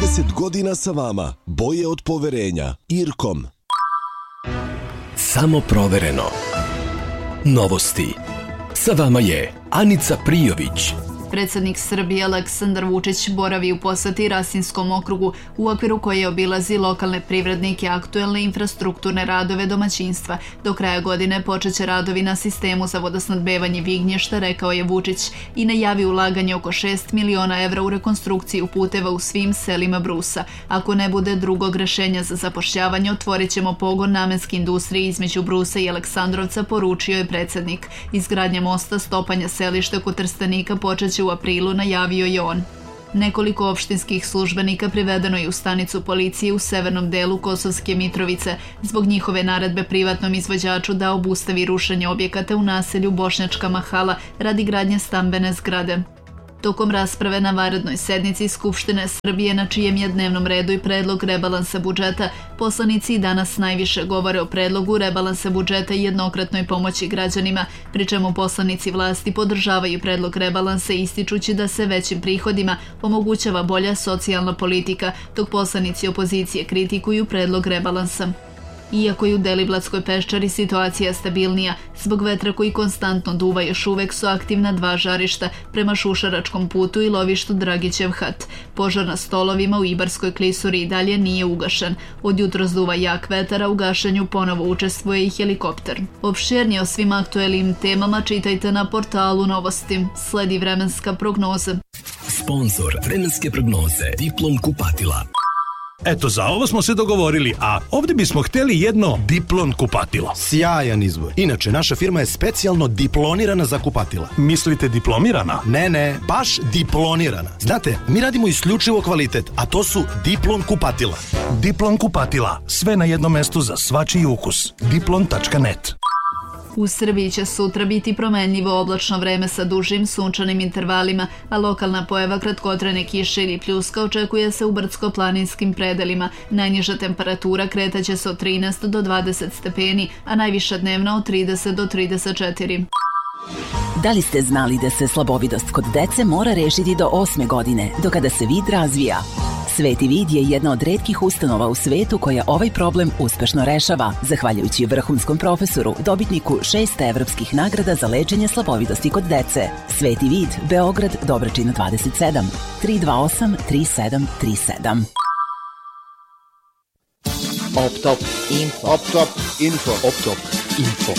30 godina sa vama. Boje od poverenja. Irkom. Samo provereno. Novosti. Sa vama je Anica Prijović. Predsjednik Srbije Aleksandar Vučić boravi u poseti Rasinskom okrugu u okviru koje obilazi lokalne privrednike, aktuelne infrastrukturne radove domaćinstva. Do kraja godine počeće radovi na sistemu za vodosnadbevanje Vignješta, rekao je Vučić, i najavio ulaganje oko 6 miliona evra u rekonstrukciju puteva u svim selima Brusa. Ako ne bude drugog rešenja za zapošljavanje, otvorit ćemo pogon namenske industrije između Brusa i Aleksandrovca, poručio je predsjednik. Izgradnja mosta stopanja selišta kod Trstenika počeće u aprilu, najavio je on. Nekoliko opštinskih službenika privedeno je u stanicu policije u severnom delu Kosovske Mitrovice zbog njihove naredbe privatnom izvođaču da obustavi rušenje objekata u naselju Bošnjačka Mahala radi gradnje stambene zgrade. Tokom rasprave na vanrednoj sednici Skupštine Srbije, na čijem je dnevnom redu i predlog rebalansa budžeta, poslanici i danas najviše govore o predlogu rebalansa budžeta i jednokratnoj pomoći građanima, pri čemu poslanici vlasti podržavaju predlog rebalansa ističući da se većim prihodima omogućava bolja socijalna politika, dok poslanici opozicije kritikuju predlog rebalansa. Iako je u Deliblatskoj peščari situacija stabilnija, zbog vetra koji konstantno duva još uvek su aktivna 2 žarišta prema Šušaračkom putu i lovištu Dragićev hat. Požar na Stolovima u Ibarskoj klisuri i dalje nije ugašen. Od jutros duva jak vetar, a u gašenju ponovo učestvuje i helikopter. Opširnije o svim aktuelnim temama čitajte na portalu Novosti. Sledi vremenska prognoza. Sponzor vremenske prognoze Diplom kupatila. Eto, za ovo smo se dogovorili, a ovdje bismo htjeli jedno Diplon kupatilo. Sjajan izbor. Inače, naša firma je specijalno diplonirana za kupatila. Mislite diplomirana? Ne, baš diplonirana. Znate, mi radimo isključivo kvalitet, a to su Diplon kupatila. Diplon kupatila, sve na jednom mestu za svačiji ukus. Diplon.net. U Srbiji će sutra biti promenljivo oblačno vreme sa dužim sunčanim intervalima, a lokalna pojava kratkotrajne kiše ili pljuska očekuje se u brdsko-planinskim predelima. Najniža temperatura kretaće se od 13 do 20 stepeni, a najviša dnevna od 30 do 34. Da li ste znali da se slabovidost kod dece mora rešiti do 8. godine, do kada se vid razvija? Sveti vid je jedna od retkih ustanova u svetu koja ovaj problem uspešno rešava, zahvaljujući vrhunskom profesoru, dobitniku 6 evropskih nagrada za lečenje slabovidosti kod dece. Sveti vid, Beograd, Dobračina 27, 328 3737. Optop info.